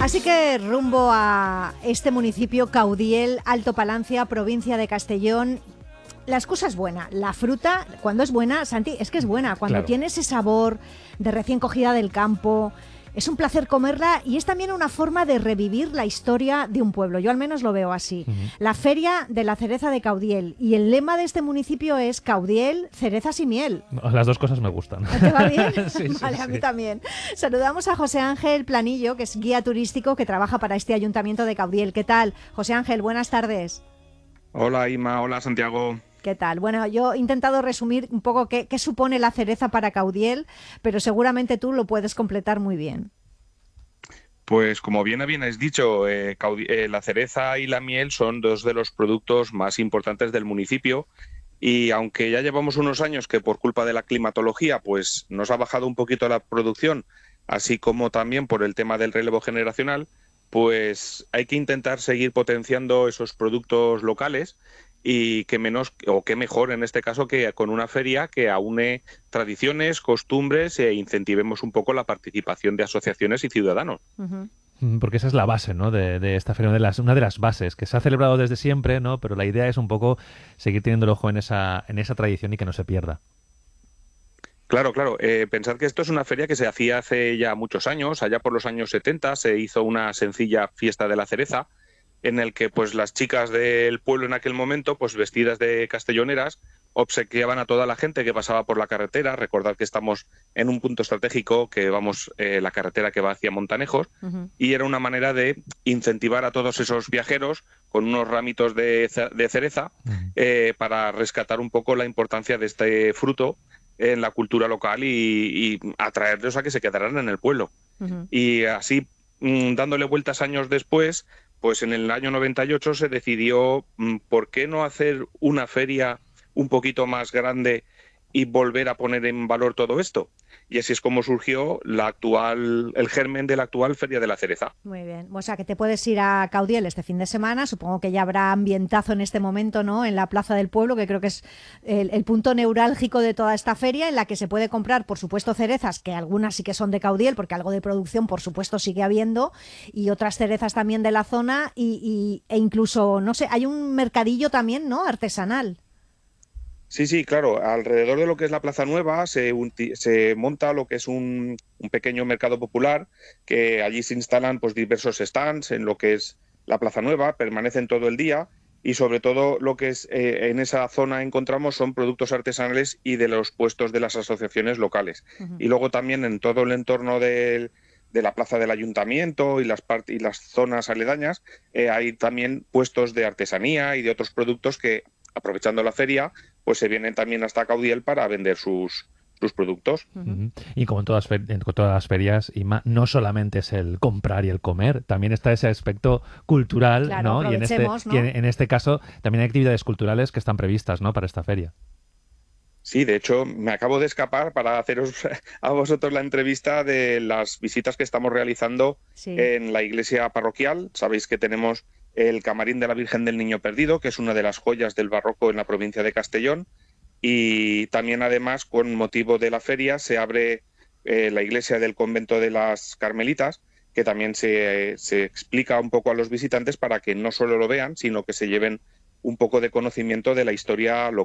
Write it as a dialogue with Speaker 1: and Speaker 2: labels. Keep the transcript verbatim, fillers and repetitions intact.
Speaker 1: Así que rumbo a este municipio, Caudiel, Alto Palancia, provincia de Castellón. La excusa es buena, la fruta, cuando es buena, Santi, es que es buena, cuando
Speaker 2: Claro.
Speaker 1: tiene ese sabor de recién cogida del campo, es un placer comerla y es también una forma de revivir la historia de un pueblo, yo al menos lo veo así.
Speaker 2: Uh-huh.
Speaker 1: La Feria de la Cereza de Caudiel, y el lema de este municipio es Caudiel, cerezas y miel.
Speaker 2: Las dos cosas me gustan.
Speaker 1: ¿Te va bien?
Speaker 2: Sí, sí,
Speaker 1: Vale, a mí
Speaker 2: sí.
Speaker 1: también. Saludamos a José Ángel Planillo, que es guía turístico que trabaja para este Ayuntamiento de Caudiel. ¿Qué tal? José Ángel, buenas tardes.
Speaker 3: Hola Ima, hola Santiago.
Speaker 1: ¿Qué tal? Bueno, yo he intentado resumir un poco qué, qué supone la cereza para Caudiel, pero seguramente tú lo puedes completar muy bien.
Speaker 3: Pues como bien habéis dicho, eh, Caudi- eh, la cereza y la miel son dos de los productos más importantes del municipio y aunque ya llevamos unos años que por culpa de la climatología pues nos ha bajado un poquito la producción, así como también por el tema del relevo generacional, pues hay que intentar seguir potenciando esos productos locales y que menos o que mejor en este caso que con una feria que aúne tradiciones, costumbres e incentivemos un poco la participación de asociaciones y ciudadanos.
Speaker 1: Uh-huh.
Speaker 2: Porque esa es la base, ¿no? de, de esta feria, una de, las, una de las bases, que se ha celebrado desde siempre, ¿no? Pero la idea es un poco seguir teniendo el ojo en esa, en esa tradición y que no se pierda.
Speaker 3: Claro, claro. Eh, pensad que esto es una feria que se hacía hace ya muchos años. Allá por los años setenta se hizo una sencilla fiesta de la cereza en el que pues las chicas del pueblo en aquel momento, pues vestidas de castelloneras, obsequiaban a toda la gente que pasaba por la carretera. Recordad que estamos en un punto estratégico, que vamos eh, la carretera que va hacia Montanejos,
Speaker 1: Uh-huh.
Speaker 3: y era una manera de incentivar a todos esos viajeros con unos ramitos de, ce- de cereza
Speaker 2: Uh-huh.
Speaker 3: eh, para rescatar un poco la importancia de este fruto en la cultura local y, y atraerlos a que se quedaran en el pueblo.
Speaker 1: Uh-huh.
Speaker 3: Y así, mm, dándole vueltas años después, pues en el año noventa y ocho se decidió, mm, ¿por qué no hacer una feria un poquito más grande y volver a poner en valor todo esto? Y así es como surgió la actual, el germen de la actual Feria de la Cereza.
Speaker 1: Muy bien. O sea, que te puedes ir a Caudiel este fin de semana. Supongo que ya habrá ambientazo en este momento, ¿no? En la Plaza del Pueblo, que creo que es el, el punto neurálgico de toda esta feria, en la que se puede comprar, por supuesto, cerezas, que algunas sí que son de Caudiel, porque algo de producción, por supuesto, sigue habiendo, y otras cerezas también de la zona, y, y, e incluso, no sé, hay un mercadillo también, ¿no? Artesanal.
Speaker 3: Sí, sí, claro. Alrededor de lo que es la Plaza Nueva se, unti- se monta lo que es un, un pequeño mercado popular, que allí se instalan pues diversos stands en lo que es la Plaza Nueva, permanecen todo el día y sobre todo lo que es eh, en esa zona encontramos son productos artesanales y de los puestos de las asociaciones locales.
Speaker 1: Uh-huh.
Speaker 3: Y luego también en todo el entorno del- de la plaza del ayuntamiento y las, part- y las zonas aledañas eh, hay también puestos de artesanía y de otros productos que, aprovechando la feria, pues se vienen también hasta Caudiel para vender sus, sus productos.
Speaker 1: Uh-huh.
Speaker 2: Uh-huh. Y como en todas, fe- en todas las ferias, Ima, no solamente es el comprar y el comer, también está ese aspecto cultural,
Speaker 1: Claro,
Speaker 2: ¿no? Y en este,
Speaker 1: aprovechemos, ¿no?
Speaker 2: y en, en este caso también hay actividades culturales que están previstas, ¿no? Para esta feria.
Speaker 3: Sí, de hecho, me acabo de escapar para haceros a vosotros la entrevista de las visitas que estamos realizando
Speaker 1: Sí.
Speaker 3: en la iglesia parroquial. Sabéis que tenemos el Camarín de la Virgen del Niño Perdido, que es una de las joyas del barroco en la provincia de Castellón. Y también, además, con motivo de la feria, se abre eh, la iglesia del convento de las Carmelitas, que también se, se explica un poco a los visitantes para que no solo lo vean, sino que se lleven un poco de conocimiento de la historia local.